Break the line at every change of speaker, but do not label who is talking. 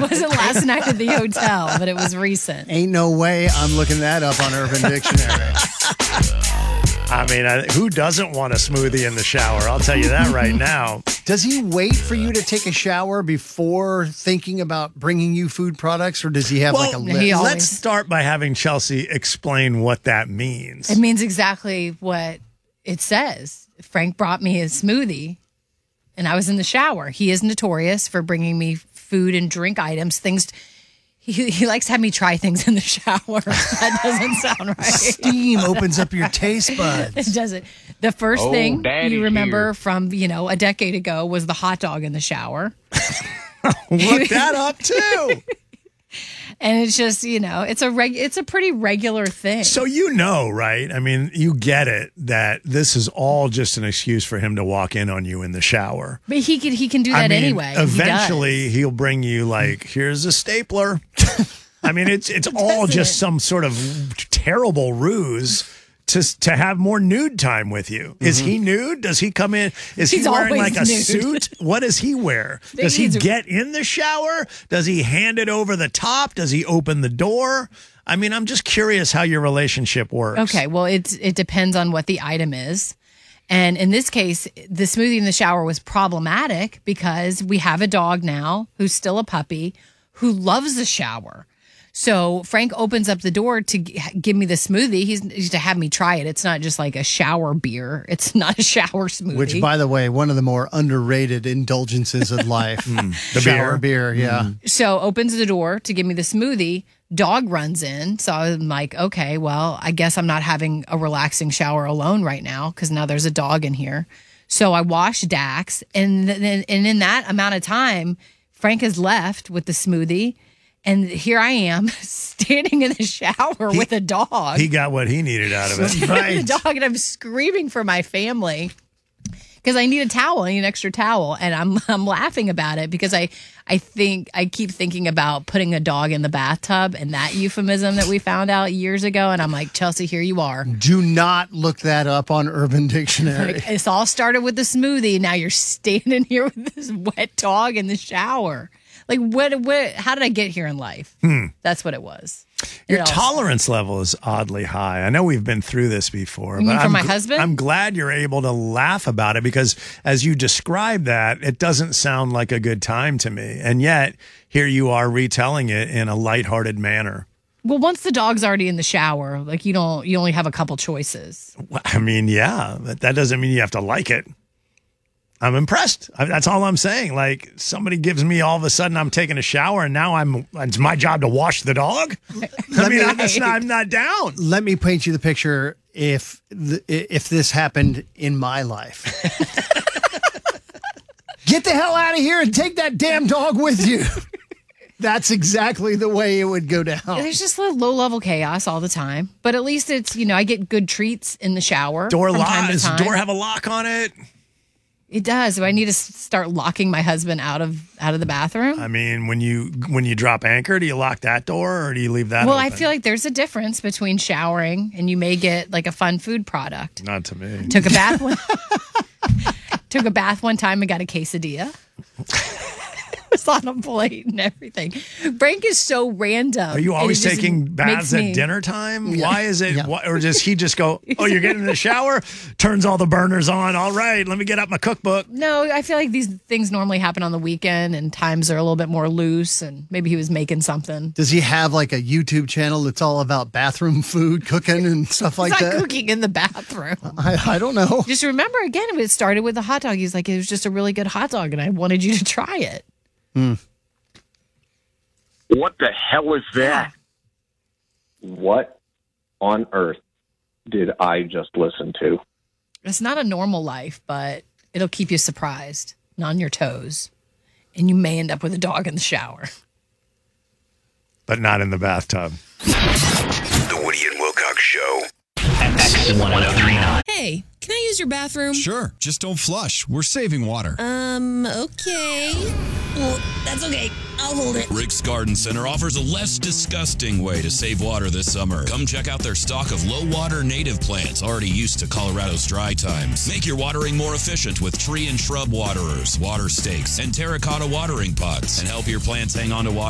wasn't last night at the hotel, but it was recent.
Ain't no way I'm looking that up on Urban Dictionary.
I mean, who doesn't want a smoothie in the shower? I'll tell you that right now.
Does he wait for you to take a shower before thinking about bringing you food products, or does he have like a list?
Let's start by having Chelsea explain what that means.
It means exactly what it says. Frank brought me a smoothie, and I was in the shower. He is notorious for bringing me food and drink items, things. He likes to have me try things in the shower. That doesn't sound right.
Steam opens up your taste buds.
It doesn't. The first thing you remember from, a decade ago was the hot dog in the shower.
Look that up, too.
And it's just, it's a pretty regular thing.
So right? I mean, you get it that this is all just an excuse for him to walk in on you in the shower.
But he can do that anyway.
Eventually, he'll bring you here's a stapler. I mean, it's all just some sort of terrible ruse to have more nude time with you. Is he nude? Does he come in? Is he wearing like a suit? What does he wear? Does he get in the shower? Does he hand it over the top? Does he open the door? I mean, I'm just curious how your relationship works.
Okay, well, it depends on what the item is. And in this case, the smoothie in the shower was problematic because we have a dog now who's still a puppy who loves the shower. So Frank opens up the door to give me the smoothie. He's to have me try it. It's not just like a shower beer. It's not a shower smoothie.
Which, by the way, one of the more underrated indulgences of life.
The
shower beer, yeah.
So opens the door to give me the smoothie. Dog runs in. So I'm like, okay, well, I guess I'm not having a relaxing shower alone right now because now there's a dog in here. So I wash Dax. And in that amount of time, Frank has left with the smoothie. And here I am standing in the shower with a dog.
He got what he needed out of it.
Right. The dog, and I'm screaming for my family because I need a towel. I need an extra towel. And I'm laughing about it because I keep thinking about putting a dog in the bathtub and that euphemism that we found out years ago. And I'm like, Chelsea, here you are.
Do not look that up on Urban Dictionary.
Like, it's all started with the smoothie. Now you're standing here with this wet dog in the shower. Like, what? How did I get here in life? That's what it was.
Your tolerance level is oddly high. I know we've been through this before.
You mean for my husband?
I'm glad you're able to laugh about it because as you describe that, it doesn't sound like a good time to me. And yet, here you are retelling it in a lighthearted manner.
Well, once the dog's already in the shower, you only have a couple choices.
I mean, yeah, but that doesn't mean you have to like it. I'm impressed. That's all I'm saying. Like somebody gives me all of a sudden I'm taking a shower and now it's my job to wash the dog. I'm not down.
Let me paint you the picture if this happened in my life. Get the hell out of here and take that damn dog with you. That's exactly the way it would go down.
There's just low-level chaos all the time. But at least it's, I get good treats in the shower.
Does the door have a lock on it?
It does. Do I need to start locking my husband out of the bathroom?
I mean, when you drop anchor, do you lock that door or do you leave that
Well,
open?
I feel like there's a difference between showering and you may get like a fun food product.
Not to me.
Took a bath one time and got a quesadilla. It's on a plate and everything. Frank is so random.
Are you always taking baths at dinner time? Yeah. Why is it? Yeah. Or does he just go, oh, you're getting in the shower? Turns all the burners on. All right, let me get out my cookbook.
No, I feel like these things normally happen on the weekend and times are a little bit more loose and maybe he was making something.
Does he have like a YouTube channel that's all about bathroom food, cooking and stuff like that?
He's not cooking in the bathroom.
I don't know.
Just remember, again, it started with the hot dog. He's like, it was just a really good hot dog and I wanted you to try it.
What the hell is that? What on earth did I just listen to?
It's not a normal life, but it'll keep you surprised and on your toes. And you may end up with a dog in the shower.
But not in the bathtub.
The Woody and Wilcox Show.
X1039.
Hey, can I use your bathroom?
Sure, just don't flush. We're saving water.
Okay. Well, that's okay. I'll hold it.
Rick's Garden Center offers a less disgusting way to save water this summer. Come check out their stock of low-water native plants already used to Colorado's dry times. Make your watering more efficient with tree and shrub waterers, water stakes, and terracotta watering pots. And help your plants hang on to water